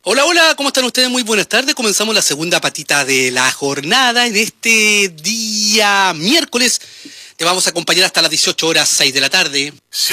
Hola, hola, ¿cómo están ustedes? Muy buenas tardes. Comenzamos la segunda patita de la jornada en este día miércoles. Te vamos a acompañar hasta las 18 horas 6 de la tarde.